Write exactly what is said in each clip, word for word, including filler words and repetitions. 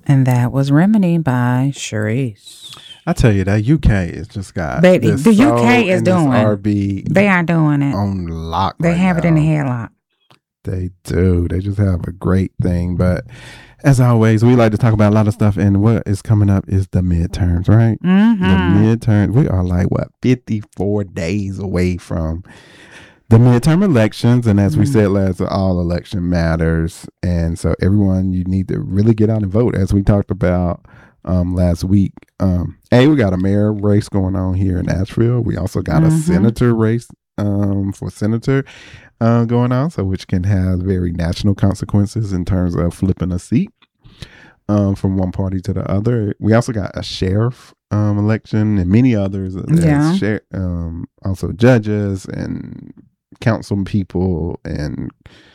And that was Remedy by Sharice. I tell you, that U K is just got They, this the soul U K is and this doing R B They are doing it. on lock. They right have now. it in the headlock. They do. They just have a great thing. But as always, we like to talk about a lot of stuff. And what is coming up is the midterms, right? Mm-hmm. The midterms. We are like, what, fifty-four days away from the midterm elections. And as mm-hmm. we said last, all election matters. And so everyone, you need to really get out and vote. As we talked about um, last week. Um, a, we got a mayor race going on here in Asheville. We also got mm-hmm. a senator race um, for senator. Uh, going on, so which can have very national consequences in terms of flipping a seat um, from one party to the other. We also got a sheriff um, election and many others. Yeah. Sher- um, also judges and council people and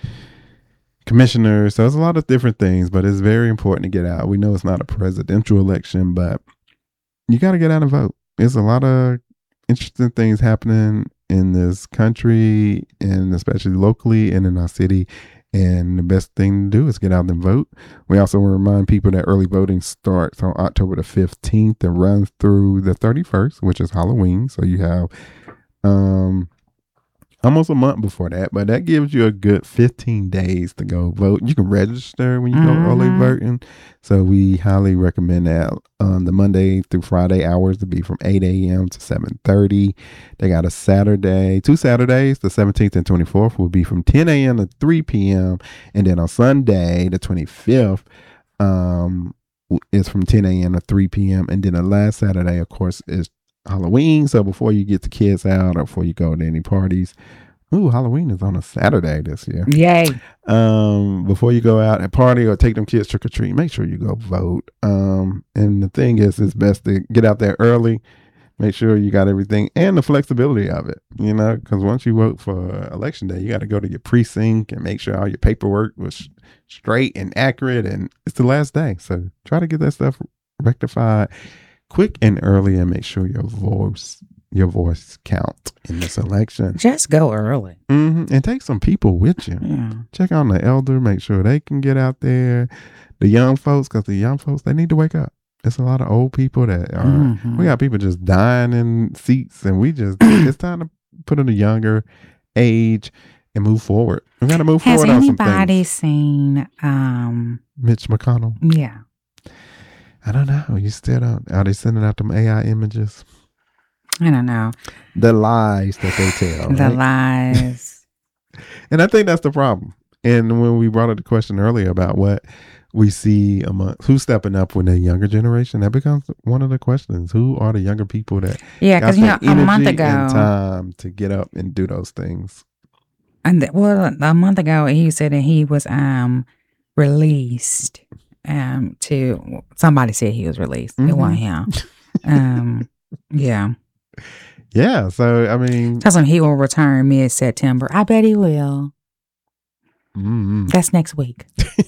commissioners. So there's a lot of different things, but it's very important to get out. We know it's not a presidential election, but you got to get out and vote. There's a lot of interesting things happening in this country and especially locally and in our city. And the best thing to do is get out and vote. We also want to remind people that early voting starts on October the fifteenth and runs through the thirty-first, which is Halloween. So you have um, almost a month before that, but that gives you a good fifteen days to go vote. You can register when you mm-hmm. go early voting. So we highly recommend that. Um, the Monday through Friday hours to be from eight a.m. to seven thirty. They got a Saturday, two Saturdays, the seventeenth and twenty-fourth will be from ten a.m. to three p.m. And then on Sunday, the twenty-fifth, um, is from ten a.m. to three p.m. And then the last Saturday, of course, is Halloween. So before you get the kids out or before you go to any parties, ooh, Halloween is on a Saturday this year. Yay. Um, before you go out and party or take them kids trick or treat, make sure you go vote. Um, and the thing is, it's best to get out there early, make sure you got everything and the flexibility of it, you know, because once you vote for election day, you got to go to your precinct and make sure all your paperwork was straight and accurate. And it's the last day. So try to get that stuff rectified quick and early and make sure your voice your voice count in this election. Just go early. Mm-hmm. And take some people with you. Yeah. Check on the elder, make sure they can get out there. The young folks, because the young folks, they need to wake up. There's a lot of old people that are, mm-hmm. we got people just dying in seats, and we just, it's time to put in a younger age and move forward. We got to move Has forward on some things. Has anybody seen um, Mitch McConnell? Yeah. I don't know. You still don't. Are they sending out them A I images? I don't know. The lies that they tell. The right? lies. And I think that's the problem. And when we brought up the question earlier about what we see among who's stepping up with the younger generation, that becomes one of the questions. Who are the younger people that yeah, because you know, a month ago, and time to get up and do those things? And the, well, a month ago, he said that he was um released. Um, to somebody said he was released. Mm-hmm. It wasn't him. um, yeah. Yeah, so I mean, tells him he will return mid September. I bet he will. Mm-hmm. That's next week.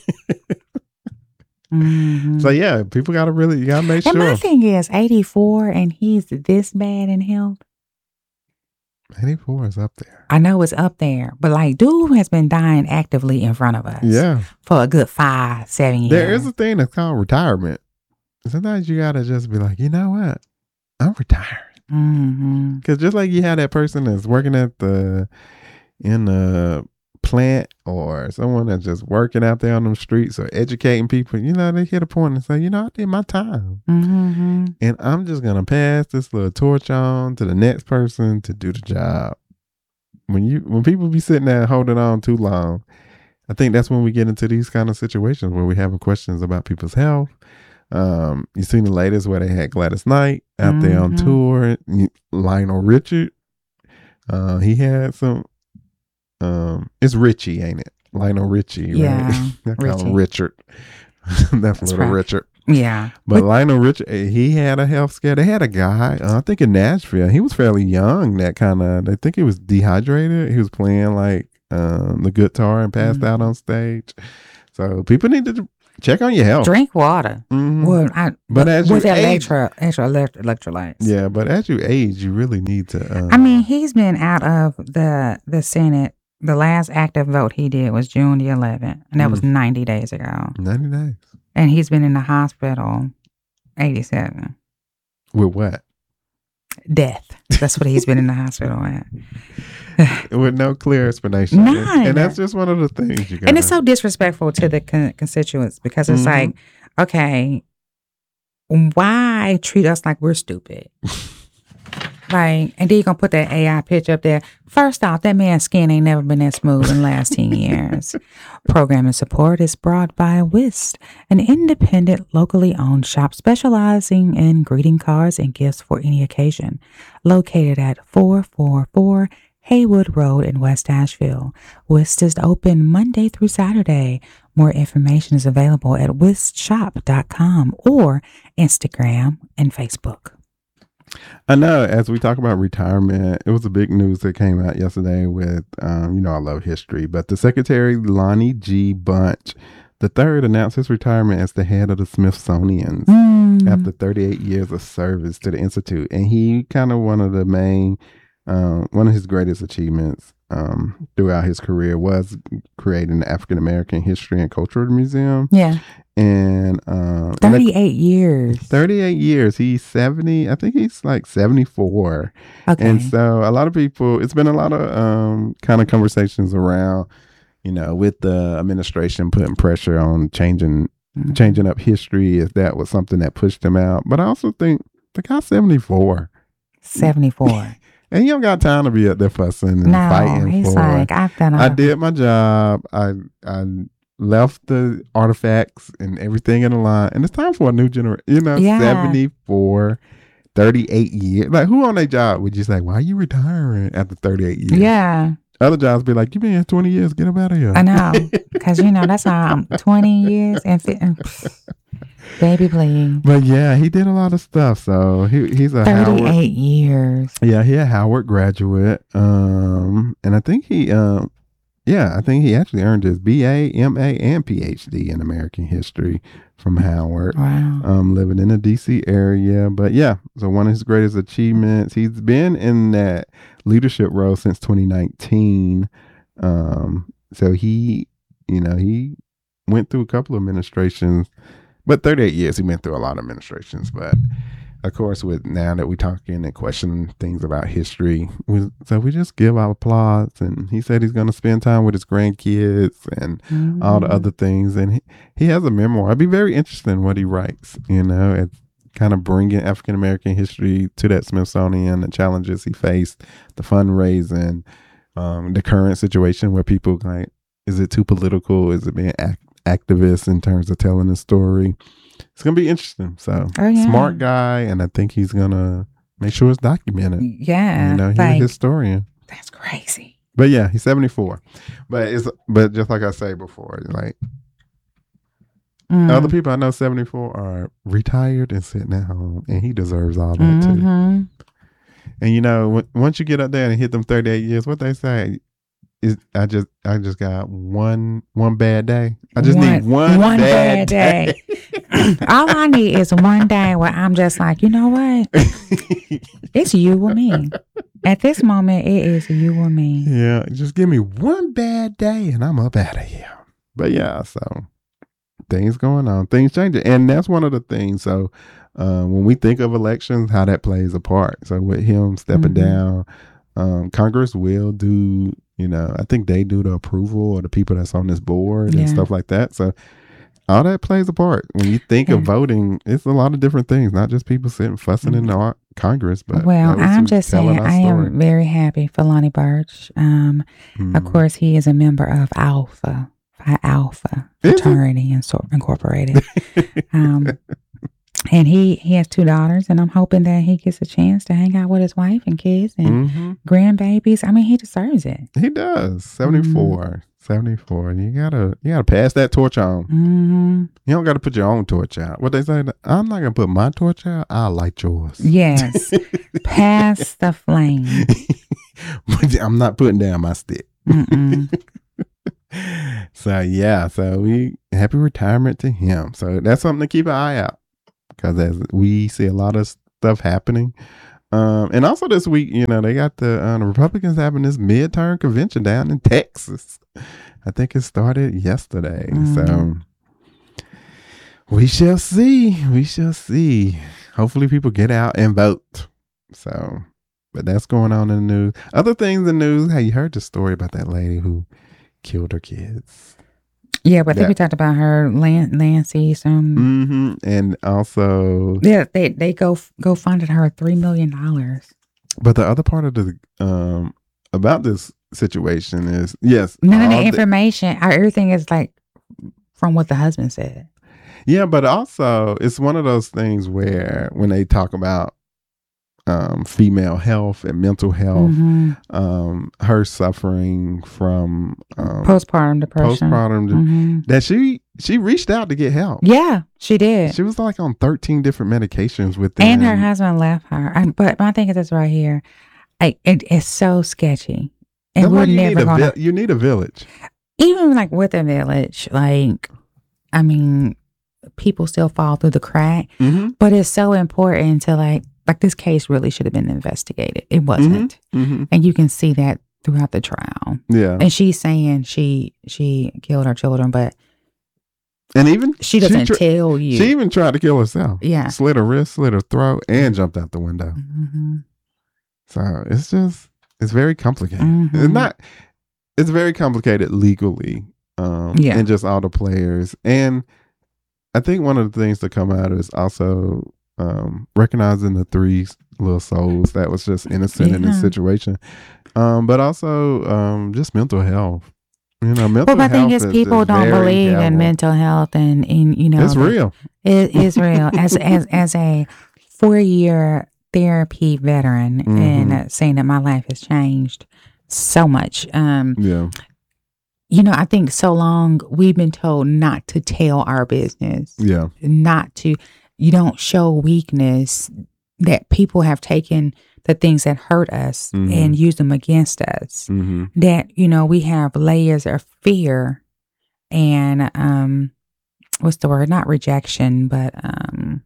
mm-hmm. So yeah, people got to really you got to make and sure. My thing is eighty-four, and he's this bad in health. eighty-four is up there. I know it's up there, but like, dude has been dying actively in front of us. Yeah, for a good five, seven years. There is a thing that's called retirement. Sometimes you gotta just be like, you know what, I'm retired. Because mm-hmm. just like you have that person that's working at the in the plant or someone that's just working out there on them streets or educating people, you know, they hit a point and say, you know, I did my time. Mm-hmm. And I'm just going to pass this little torch on to the next person to do the job. When you when people be sitting there holding on too long, I think that's when we get into these kind of situations where we having questions about people's health. Um, you seen the latest where they had Gladys Knight out mm-hmm. there on tour. Lionel Richard, uh, he had some. Um, it's Richie, ain't it? Lionel Richie, yeah, right? I call him Richard. That's, That's little right. Richard. Yeah, but, but Lionel Richard, he had a health scare. They had a guy, uh, I think in Nashville. He was fairly young. That kind of, I think he was dehydrated. He was playing like um, the guitar and passed mm-hmm. out on stage. So people need to check on your health. Drink water. Mm-hmm. Well, I, but as with you extra, extra electrolytes. Yeah, but as you age, you really need to. Um, I mean, he's been out of the the Senate. The last active vote he did was June the eleventh, and that mm. was ninety days ago. ninety days. And he's been in the hospital eighty-seven. With what? Death. That's what he's been in the hospital at. With no clear explanation. None. And that's just one of the things you got. And it's so disrespectful to the con- constituents because it's mm-hmm. like, okay, why treat us like we're stupid? Like, and then you're going to put that A I picture up there. First off, that man's skin ain't never been that smooth in the last ten years. Programming support is brought by Whist, an independent, locally owned shop specializing in greeting cards and gifts for any occasion. Located at four forty-four Haywood Road in West Asheville. Whist is open Monday through Saturday. More information is available at whist shop dot com or Instagram and Facebook. I know, as we talk about retirement, it was a big news that came out yesterday with, um, you know, I love history, but the Secretary Lonnie G. Bunch the third announced his retirement as the head of the Smithsonian mm. after thirty-eight years of service to the Institute. And he kind of one of the main, um, one of his greatest achievements um, throughout his career was creating the African American History and Cultural Museum. Yeah. And um, thirty-eight and years. thirty-eight years. He's seventy. I think he's like seventy-four. Okay. And so a lot of people, it's been a lot of um, kind of conversations around, you know, with the administration putting pressure on changing mm-hmm. changing up history, if that was something that pushed him out. But I also think the guy's seventy-four. seventy-four. And you don't got time to be up there fussing and no, fighting. He's for, like, I've done all I did my job. I I left the artifacts and everything in the line. And it's time for a new generation. You know, yeah. seventy-four, thirty-eight years. Like, who on their job would you say, why are you retiring after thirty-eight years? Yeah. Other jobs be like, you been here twenty years, get up out of here. I know. Because, you know, that's how I'm twenty years and, and baby, please. But yeah, he did a lot of stuff. So he he's a thirty-eight Howard, years. Yeah, he a Howard graduate. Um, and I think he, um, yeah, I think he actually earned his B A, M A, and P H D in American history from Howard. Wow. Um, living in the D C area. But yeah, so one of his greatest achievements, he's been in that leadership role since twenty nineteen. Um, so he, you know, he went through a couple of administrations, but thirty-eight years, he went through a lot of administrations. But of course, with now that we talking and questioning things about history, we, so we just give our applause. And he said he's going to spend time with his grandkids and mm-hmm. all the other things. And he, he has a memoir. I'd be very interested in what he writes, you know, it's kind of bringing African American history to that Smithsonian, the challenges he faced, the fundraising, um, the current situation where people like, is it too political? Is it being act- activist in terms of telling the story? It's gonna be interesting. So oh, yeah. smart guy, and I think he's gonna make sure it's documented. Yeah, you know, he's like, a historian. That's crazy. But yeah, he's seventy-four. But it's but just like I say before, like mm. other people I know seventy-four are retired and sitting at home, and he deserves all that mm-hmm. too. And you know, w- once you get up there and hit them thirty-eight years, what they say is, I just I just got one one bad day. I just one, need one, one bad, bad day. day. All I need is one day where I'm just like, you know what? It's you or me. At this moment, it is you or me. Yeah, just give me one bad day and I'm up out of here. But yeah, so things going on, things changing. And that's one of the things. So uh, when we think of elections, how that plays a part. So with him stepping mm-hmm. down, um, Congress will do, you know, I think they do the approval of the people that's on this board yeah. and stuff like that. So all that plays a part. When you think yeah. of voting, it's a lot of different things, not just people sitting fussing mm-hmm. in the Congress. But well, I'm just saying, I story. am very happy for Lonnie Burch. Um, mm-hmm. Of course, he is a member of Alpha, Alpha Fraternity Incorporated. um, and he, he has two daughters, and I'm hoping that he gets a chance to hang out with his wife and kids and mm-hmm. grandbabies. I mean, he deserves it. He does. seventy-four. Mm-hmm. seventy-four. You gotta you gotta pass that torch on. Mm-hmm. You don't gotta put your own torch out. What they say, I'm not gonna put my torch out, I'll light yours. Yes. Pass the flame. I'm not putting down my stick. So yeah, so we happy retirement to him. So that's something to keep an eye out. Because as we see a lot of stuff happening. Um, and also this week, you know, they got the, uh, the Republicans having this midterm convention down in Texas. I think it started yesterday. Mm. So We shall see. We shall see. Hopefully people get out and vote. So, but that's going on in the news. Other things in the news. Hey, you heard the story about that lady who killed her kids. Yeah, but I think we talked about her, Lan- Lancy. Some, mm-hmm. And also, yeah, they they go go funded her three million dollars. But the other part of the um about this situation is yes, none of the information, the, everything is like from what the husband said. Yeah, but also it's one of those things where when they talk about um, female health and mental health, mm-hmm. um, her suffering from um, postpartum depression, postpartum, mm-hmm. that she she reached out to get help. Yeah, she did. She was like on thirteen different medications with them. And her husband left her. I, but my thing is this right here, I, it, it's so sketchy. And we're you never need gonna. Vi- you need a village. Even like with a village, like I mean, people still fall through the crack. Mm-hmm. But it's so important to like. Like this case really should have been investigated. It wasn't. Mm-hmm, mm-hmm. And you can see that throughout the trial. Yeah. And she's saying she she killed her children, but and even she doesn't she tr- tell you. She even tried to kill herself. Yeah. Slit her wrist, slit her throat, and jumped out the window. Mm-hmm. So it's just it's very complicated. Mm-hmm. It's not it's very complicated legally. Um yeah. And just all the players. And I think one of the things to come out is also Um, recognizing the three little souls that was just innocent yeah. in this situation, um, but also um, just mental health. You know, mental but my health thing is, is, people is don't believe terrible. in mental health, and, and you know, it's real. It is real. as as as a four year therapy veteran, mm-hmm. and uh, saying that my life has changed so much. Um, yeah. You know, I think so long we've been told not to tell our business. Yeah. Not to. You don't show weakness, that people have taken the things that hurt us mm-hmm. and used them against us. Mm-hmm. That, you know, we have layers of fear and, um, what's the word? Not rejection, but um,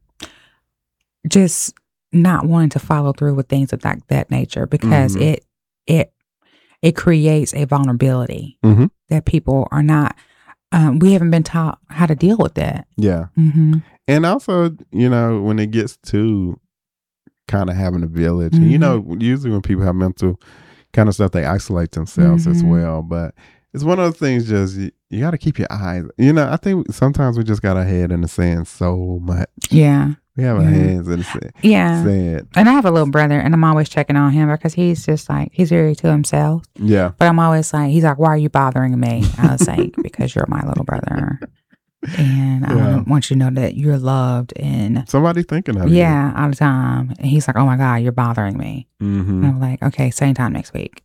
just not wanting to follow through with things of that, that nature because mm-hmm. it, it, it creates a vulnerability mm-hmm. that people are not, um, we haven't been taught how to deal with that. Yeah. Mm-hmm. And also, you know, when it gets to kind of having a village, mm-hmm. and you know, usually when people have mental kind of stuff, they isolate themselves mm-hmm. as well. But it's one of those things, just you, you got to keep your eyes. You know, I think sometimes we just got our head in the sand so much. Yeah. We have yeah. our hands in the sand. Yeah. Sand. And I have a little brother, and I'm always checking on him because he's just like, he's very to himself. Yeah. But I'm always like, he's like, why are you bothering me? I was like, because you're my little brother. And yeah. I want you to know that you're loved and somebody thinking of you. Yeah, all the time. And he's like, oh my God, you're bothering me. Mm-hmm. And I'm like, okay, same time next week.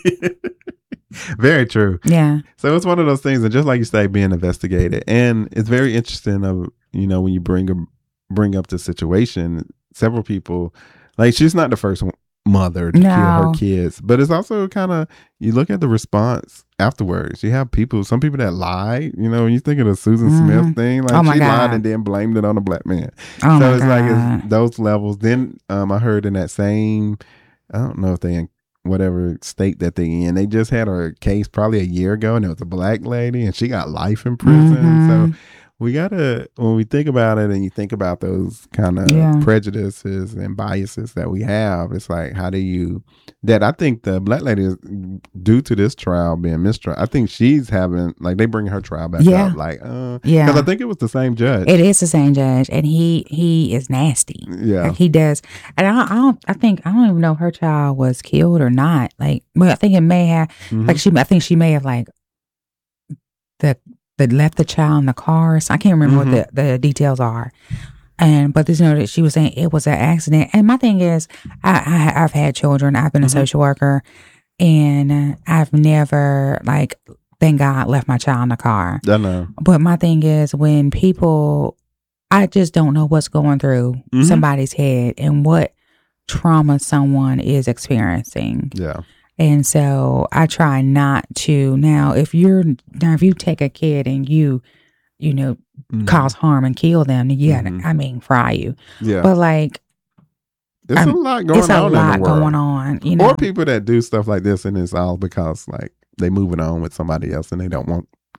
Very true. Yeah. So it's one of those things, and just like you say, being investigated. And it's very interesting of, you know, when you bring a, bring up the situation, several people, like she's not the first mother to no. kill her kids, but it's also kind of, you look at the response afterwards. You have people, some people that lie, you know, when you think of the Susan mm-hmm. Smith thing, like oh she God. lied and then blamed it on a black man. Oh so my it's God. like it's those levels. Then um, I heard in that same, I don't know if they in whatever state that they in, they just had a case probably a year ago, and it was a black lady, and she got life in prison. Mm-hmm. So we gotta, when we think about it, and you think about those kind of yeah. prejudices and biases that we have, it's like, how do you? That I think the black lady is, due to this trial being mistrial, I think she's having, like, they bring her trial back yeah. up, like, uh, yeah, because I think it was the same judge. It is the same judge, and he he is nasty. Yeah, like he does, and I, I don't, I think I don't even know if her child was killed or not. Like, but I think it may have, mm-hmm. like she, I think she may have like the. that left the child in the car. So I can't remember mm-hmm. what the, the details are. And but this, you know, that she was saying it was an accident. And my thing is, I, I I've had children. I've been mm-hmm. a social worker, and I've never, like, thank God, left my child in the car. I know. But my thing is, when people, I just don't know what's going through mm-hmm. somebody's head and what trauma someone is experiencing. Yeah. And so I try not to. Now, if you're now, if you take a kid and you, you know, mm-hmm. cause harm and kill them, yeah, mm-hmm. I mean, fry you. Yeah. But like, there's I'm, a lot going it's on. a lot in the world. going on. You know, or people that do stuff like this, and it's all because like they moving on with somebody else, and they don't want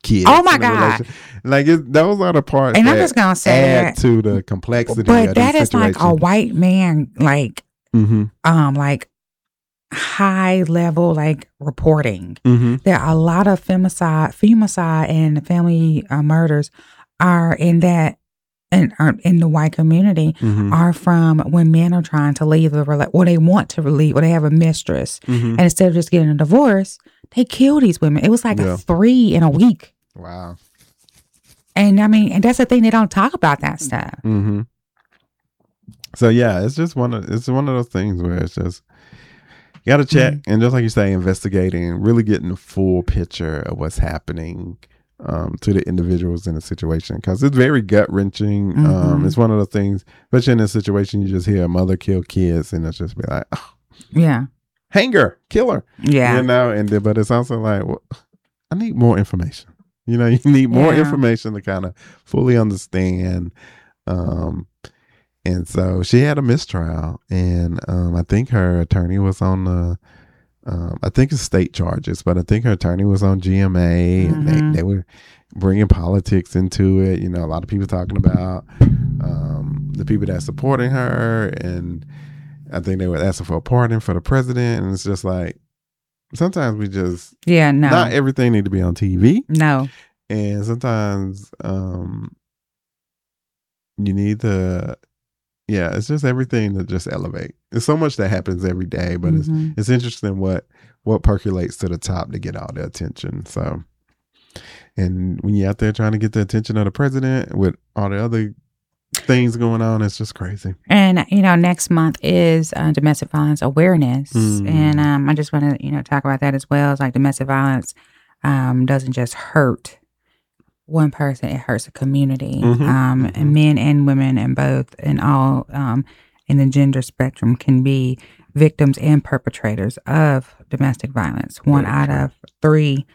kids. Oh my in the God. relation- Like it, those are the parts And that I'm just gonna say add that, to the complexity. but of that these is like a situations. white man, like Mm-hmm. um, like high level like reporting. Mm-hmm. There are a lot of femicide, femicide, and family uh, murders are in that. And are in the white community Mm-hmm. are from when men are trying to leave the rela- or they want to leave, or they have a mistress, Mm-hmm. and instead of just getting a divorce, they kill these women. It was like Yeah. a three in a week, Wow. and I mean, and that's the thing, they don't talk about that stuff. Mm-hmm. So yeah, it's just one of it's one of those things where it's just you got to check Mm-hmm. and just like you say, investigating, really getting the full picture of what's happening um, to the individuals in the situation, because it's very gut wrenching. Mm-hmm. Um, it's one of those things, especially in this situation, you just hear a mother kill kids, and it's just be like, oh, Yeah, hang her, kill her, yeah, you know. And then, but it's also like, well, I need more information. You know, you need more Yeah. information to kind of fully understand. Um, and so she had a mistrial, and um, I think her attorney was on the, um, I think it's state charges, but I think her attorney was on G M A, and Mhm. they, they were bringing politics into it. You know, a lot of people talking about um, the people that supporting her, and I think they were asking for a pardon for the president, and it's just like sometimes we just yeah. No, not everything need to be on T V, no, and sometimes um, you need to. Yeah, it's just everything to just elevate. There's so much that happens every day, but Mhm. it's it's interesting what what percolates to the top to get all the attention. So, and when you're out there trying to get the attention of the president with all the other things going on, it's just crazy. And you know, next month is uh, domestic violence awareness, Mm. and um, I just want to you know talk about that as well. It's like domestic violence um, doesn't just hurt one person; it hurts a community, Mhm. um, Mhm. and men and women, and both, and all um, in the gender spectrum can be victims and perpetrators of domestic violence. One Very out true. of three,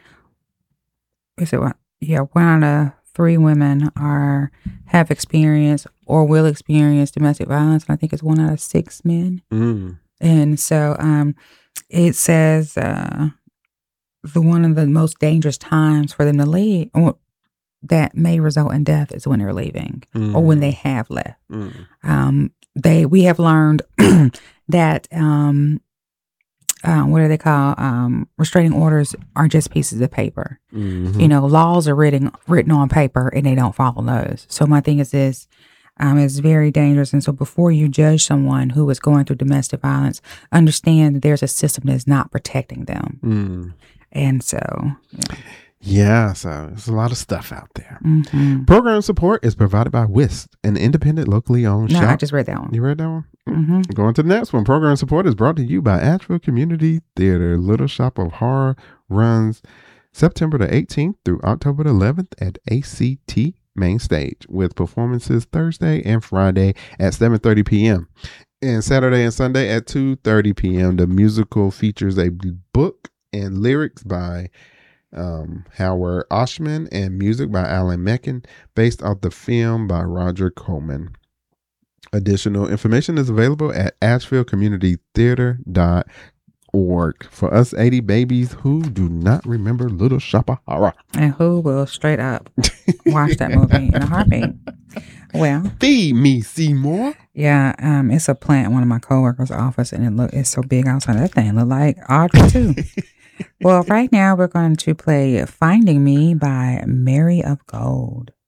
is it one? Yeah, one out of three women are have experienced or will experience domestic violence, and I think it's one out of six men. Mm. And so, um, it says uh, the one of the most dangerous times for them to leave, or that may result in death, is when they're leaving or when they have left. Mm. Um, they we have learned that um, uh, what do they call um, restraining orders are just pieces of paper. Mhm. You know, laws are written written on paper, and they don't follow those. So my thing is this: um, it's very dangerous. And so before you judge someone who is going through domestic violence, understand that there's a system that's not protecting them. Mm. And so, yeah. Yeah, so there's a lot of stuff out there. Mhm. Program support is provided by Whist, an independent, locally owned No, shop. I just read that one. You read that one? hmm Going to the next one. Program support is brought to you by Asheville Community Theater. Little Shop of Horror runs September the eighteenth through October the eleventh at A C T Main Stage, with performances Thursday and Friday at seven thirty p.m. and Saturday and Sunday at two thirty p.m. The musical features a book and lyrics by um, Howard Oshman and music by Alan Menken, based off the film by Roger Coleman. Additional information is available at asheville community theater dot org. For us eighty babies who do not remember Little Shop of Horror. And who will straight up watch that movie in a heartbeat? Well, Feed me, Seymour. yeah, um, it's a plant in one of my coworkers' office, and it look it's so big outside. That thing look like Audrey too. Well, right now we're going to play "Finding Me" by Mary of Gold.